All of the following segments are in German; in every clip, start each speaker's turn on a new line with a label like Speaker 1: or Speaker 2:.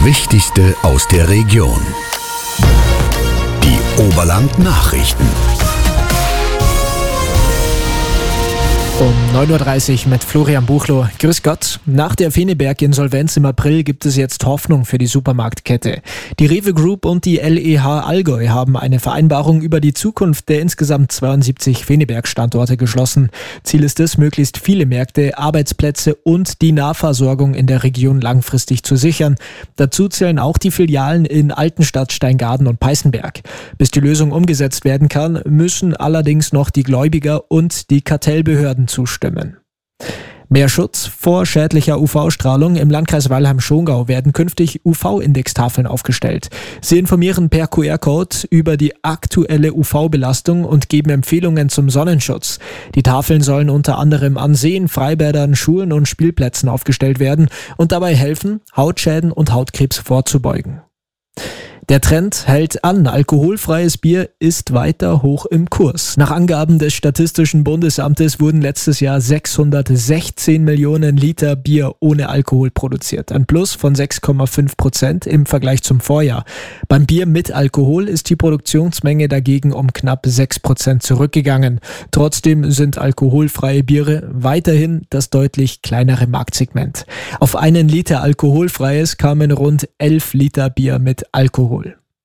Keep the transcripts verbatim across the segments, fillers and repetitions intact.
Speaker 1: Wichtigste aus der Region. Die Oberland-Nachrichten.
Speaker 2: Um neun Uhr dreißig mit Florian Buchloh. Grüß Gott. Nach der Feneberg-Insolvenz im April gibt es jetzt Hoffnung für die Supermarktkette. Die Rewe Group und die L E H Allgäu haben eine Vereinbarung über die Zukunft der insgesamt zweiundsiebzig Feneberg-Standorte geschlossen. Ziel ist es, möglichst viele Märkte, Arbeitsplätze und die Nahversorgung in der Region langfristig zu sichern. Dazu zählen auch die Filialen in Altenstadt, Steingaden und Peißenberg. Bis die Lösung umgesetzt werden kann, müssen allerdings noch die Gläubiger und die Kartellbehörden zustimmen. Mehr Schutz vor schädlicher U V-Strahlung. Im Landkreis Weilheim-Schongau werden künftig U V-Indextafeln aufgestellt. Sie informieren per Q R-Code über die aktuelle U V-Belastung und geben Empfehlungen zum Sonnenschutz. Die Tafeln sollen unter anderem an Seen, Freibädern, Schulen und Spielplätzen aufgestellt werden und dabei helfen, Hautschäden und Hautkrebs vorzubeugen. Der Trend hält an. Alkoholfreies Bier ist weiter hoch im Kurs. Nach Angaben des Statistischen Bundesamtes wurden letztes Jahr sechshundertsechzehn Millionen Liter Bier ohne Alkohol produziert. Ein Plus von sechs Komma fünf Prozent im Vergleich zum Vorjahr. Beim Bier mit Alkohol ist die Produktionsmenge dagegen um knapp sechs Prozent zurückgegangen. Trotzdem sind alkoholfreie Biere weiterhin das deutlich kleinere Marktsegment. Auf einen Liter alkoholfreies kamen rund elf Liter Bier mit Alkohol.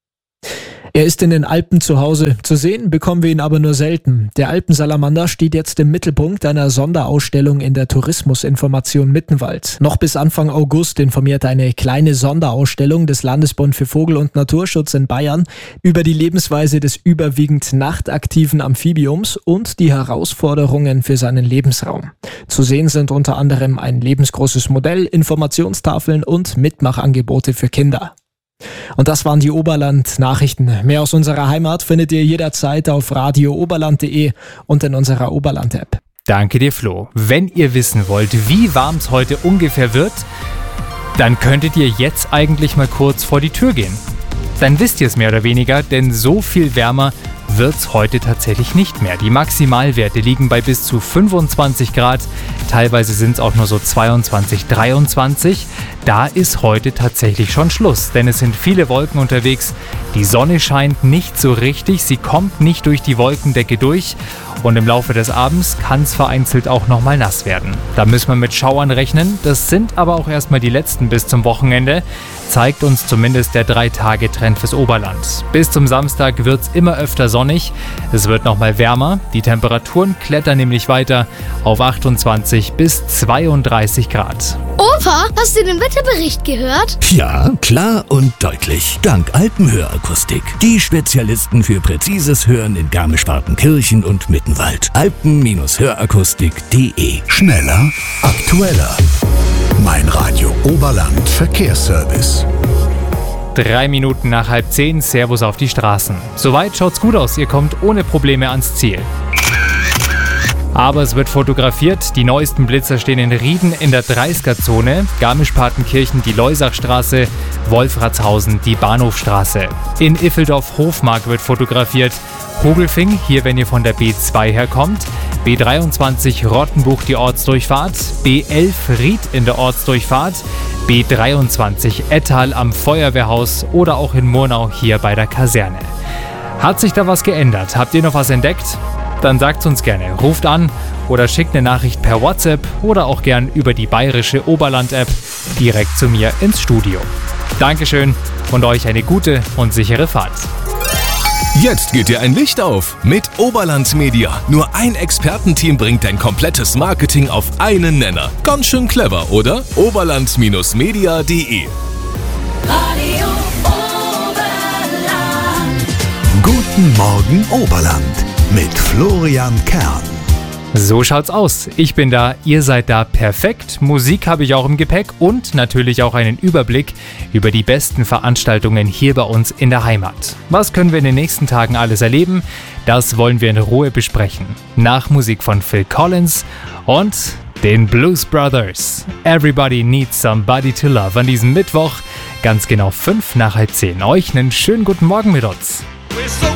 Speaker 2: Er ist in den Alpen zu Hause. Zu sehen bekommen wir ihn aber nur selten. Der Alpensalamander steht jetzt im Mittelpunkt einer Sonderausstellung in der Tourismusinformation Mittenwald. Noch bis Anfang August informiert eine kleine Sonderausstellung des Landesbund für Vogel- und Naturschutz in Bayern über die Lebensweise des überwiegend nachtaktiven Amphibiums und die Herausforderungen für seinen Lebensraum. Zu sehen sind unter anderem ein lebensgroßes Modell, Informationstafeln und Mitmachangebote für Kinder. Und das waren die Oberland-Nachrichten. Mehr aus unserer Heimat findet ihr jederzeit auf radio oberland punkt de und in unserer Oberland-App.
Speaker 3: Danke dir, Flo. Wenn ihr wissen wollt, wie warm es heute ungefähr wird, dann könntet ihr jetzt eigentlich mal kurz vor die Tür gehen. Dann wisst ihr es mehr oder weniger, denn so viel wärmer wird es heute tatsächlich nicht mehr. Die Maximalwerte liegen bei bis zu fünfundzwanzig Grad, teilweise sind es auch nur so zweiundzwanzig, dreiundzwanzig. Da ist heute tatsächlich schon Schluss, denn es sind viele Wolken unterwegs. Die Sonne scheint nicht so richtig, sie kommt nicht durch die Wolkendecke durch und im Laufe des Abends kann es vereinzelt auch nochmal nass werden. Da müssen wir mit Schauern rechnen, das sind aber auch erstmal die letzten bis zum Wochenende, zeigt uns zumindest der drei-Tage-Trend fürs Oberland. Bis zum Samstag wird es immer öfter sonnig, es wird nochmal wärmer, die Temperaturen klettern nämlich weiter auf achtundzwanzig bis zweiunddreißig Grad.
Speaker 4: Opa, hast du den Wetterbericht gehört?
Speaker 1: Ja, klar und deutlich. Dank Alpenhörakustik. Die Spezialisten für präzises Hören in Garmisch-Partenkirchen und Mittenwald. alpen hörakustik punkt de. Schneller, aktueller. Mein Radio Oberland Verkehrsservice.
Speaker 3: Drei Minuten nach halb zehn, Servus auf die Straßen. Soweit schaut's gut aus, ihr kommt ohne Probleme ans Ziel. Aber es wird fotografiert, die neuesten Blitzer stehen in Rieden in der dreißiger-Zone, Garmisch-Partenkirchen die Loisachstraße, Wolfratshausen die Bahnhofstraße. In Iffeldorf-Hofmark wird fotografiert, Hogelfing, hier wenn ihr von der B zwei herkommt, B dreiundzwanzig Rottenbuch die Ortsdurchfahrt, B elf Ried in der Ortsdurchfahrt, B dreiundzwanzig Ettal am Feuerwehrhaus oder auch in Murnau hier bei der Kaserne. Hat sich da was geändert? Habt ihr noch was entdeckt? Dann sagt's uns gerne. Ruft an oder schickt eine Nachricht per WhatsApp oder auch gern über die bayerische Oberland-App direkt zu mir ins Studio. Dankeschön und euch eine gute und sichere Fahrt.
Speaker 5: Jetzt geht dir ein Licht auf mit Oberland Media. Nur ein Expertenteam bringt dein komplettes Marketing auf einen Nenner. Ganz schön clever, oder? oberland Media punkt de.
Speaker 6: Radio Oberland.
Speaker 1: Guten Morgen Oberland mit Florian Kern.
Speaker 3: So schaut's aus. Ich bin da, ihr seid da, perfekt. Musik habe ich auch im Gepäck und natürlich auch einen Überblick über die besten Veranstaltungen hier bei uns in der Heimat. Was können wir in den nächsten Tagen alles erleben? Das wollen wir in Ruhe besprechen. Nach Musik von Phil Collins und den Blues Brothers. Everybody needs somebody to love. An diesem Mittwoch, ganz genau fünf nach halb zehn. Euch einen schönen guten Morgen mit uns.